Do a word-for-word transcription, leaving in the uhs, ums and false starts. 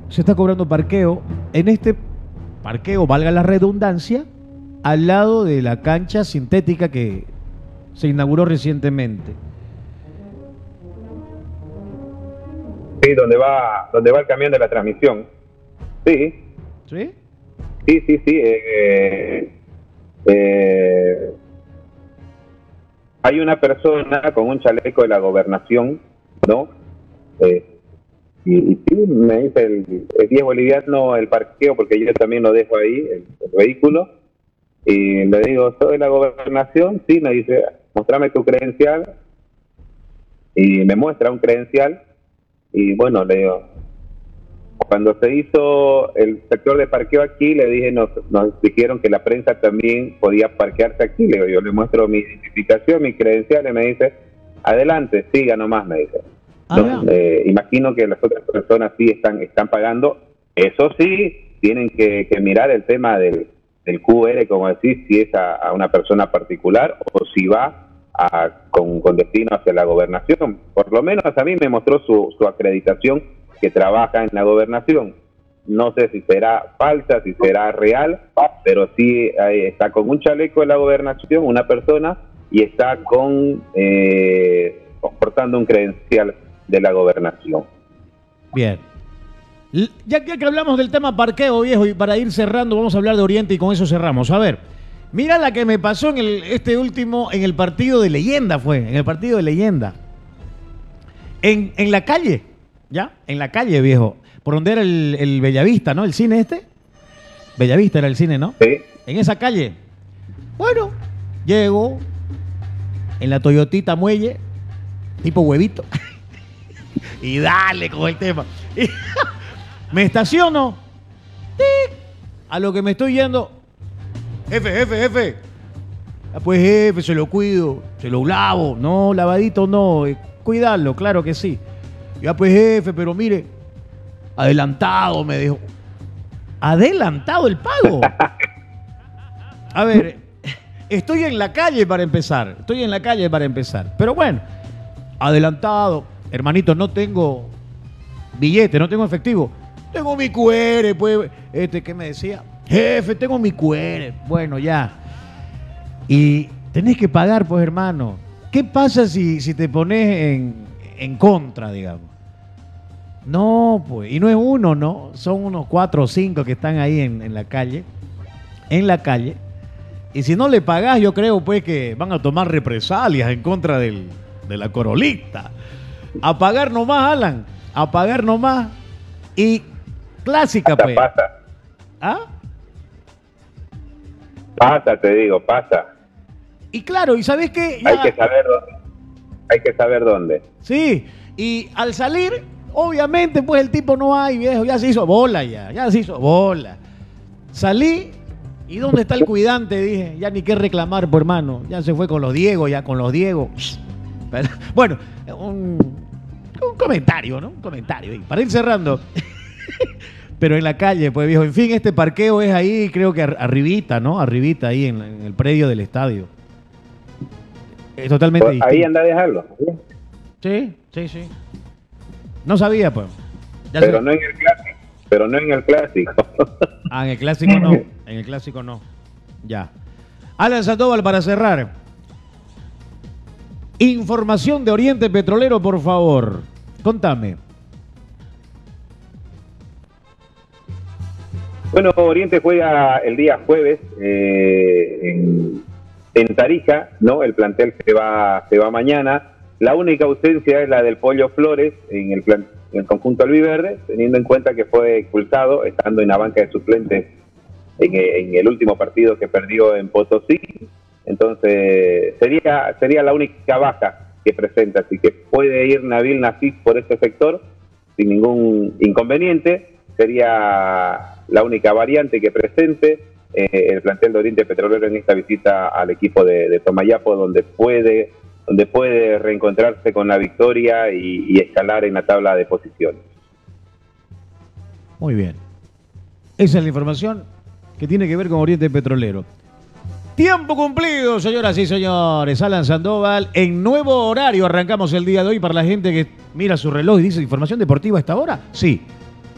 se está cobrando parqueo en este parqueo, valga la redundancia, al lado de la cancha sintética que se inauguró recientemente. Sí, donde va, donde va el camión de la transmisión. Sí. ¿Sí? Sí, sí, sí. Eh, eh, hay una persona con un chaleco de la gobernación, ¿no? Eh, y, y sí, me dice el, el diez boliviano el parqueo, porque yo también lo dejo ahí, el, el vehículo. Y le digo, ¿soy de la gobernación? Sí, me dice, mostrame tu credencial. Y me muestra un credencial. Y bueno, le digo, cuando se hizo el sector de parqueo aquí, le dije, nos, nos dijeron que la prensa también podía parquearse aquí. Le digo, yo le muestro mi identificación, mi credencial, y me dice, adelante, siga nomás, me dice. Ah, No, eh, imagino que las otras personas sí están, están pagando. Eso sí, tienen que, que mirar el tema del, del Q R, como decir, si es a, a una persona particular o si va a, con, con destino hacia la gobernación. Por lo menos a mí me mostró su, su acreditación que trabaja en la gobernación. No sé si será falsa, si será real, pero sí eh, está con un chaleco de la gobernación, una persona, y está con eh, portando un credencial de la gobernación. Bien. Ya que hablamos del tema parqueo, viejo, y para ir cerrando, vamos a hablar de Oriente y con eso cerramos. A ver, mira la que me pasó en el, este último, en el partido de leyenda fue, en el partido de leyenda. En, en la calle, ¿ya? En la calle, viejo, por donde era el, el Bellavista, ¿no? El cine este. Bellavista era el cine, ¿no? Sí. En esa calle. Bueno, llego en la Toyotita Muelle, tipo huevito. Y dale con el tema. Y me estaciono. ¡Tic! A lo que me estoy yendo. Jefe, jefe, jefe. Ah, pues jefe, se lo cuido. Se lo lavo. No, lavadito no. Eh, cuidarlo, claro que sí. Ya pues jefe, pero mire. Adelantado, me dijo. Adelantado el pago. A ver, estoy en la calle para empezar. Estoy en la calle para empezar. Pero bueno, adelantado. Hermanito, no tengo billete, no tengo efectivo. Tengo mi Q R, pues. Este, ¿qué me decía? Jefe, tengo mi Q R. Bueno, ya. Y tenés que pagar, pues, hermano. ¿Qué pasa si, si te pones en, en contra, digamos? No, pues. Y no es uno, ¿no? Son unos cuatro o cinco que están ahí en, en la calle. En la calle. Y si no le pagás, yo creo, pues, que van a tomar represalias en contra del, de la corolista. A pagar nomás, Alan. A pagar nomás. Y clásica, Pasa, pues. pasa. ¿Ah? Pasa, te digo, pasa. Y claro, ¿y sabes qué? Ya... Hay que saber dónde. Hay que saber dónde. Sí, y al salir, obviamente, pues el tipo no hay, viejo. Ya se hizo bola, ya. Ya se hizo bola. Salí, ¿y dónde está el cuidante? Dije, ya ni qué reclamar, pues, hermano. Ya se fue con los Diego, ya con los Diego. Pero, bueno, un, un comentario, ¿no? Un comentario. Y para ir cerrando. Pero en la calle, pues, viejo. En fin, este parqueo es ahí, creo que arribita, ¿no? Arribita, ahí en, en el predio del estadio. Es totalmente Pues distinto. ahí anda a dejarlo. Sí, sí, sí. No sabía, pues. Ya Pero sé. no en el clásico. Pero no en el clásico. Ah, en el clásico no. En el clásico no. Ya. Alan Sandoval, para cerrar. Información de Oriente Petrolero, por favor. Contame. Bueno, Oriente juega el día jueves eh, en, en Tarija, ¿no? El plantel se va, se va mañana. La única ausencia es la del Pollo Flores en el, plan, en el conjunto albiverde, teniendo en cuenta que fue expulsado, estando en la banca de suplentes en, en el último partido que perdió en Potosí. Entonces, sería, sería la única baja que presenta, así que puede ir Nabil Nasif por este sector sin ningún inconveniente. Sería la única variante que presente eh, el plantel de Oriente Petrolero en esta visita al equipo de, de Tomayapo, donde puede, donde puede reencontrarse con la victoria y, y escalar en la tabla de posiciones. Muy bien. Esa es la información que tiene que ver con Oriente Petrolero. Tiempo cumplido, señoras y señores. Alan Sandoval, en nuevo horario arrancamos el día de hoy para la gente que mira su reloj y dice, ¿información deportiva a esta hora? Sí.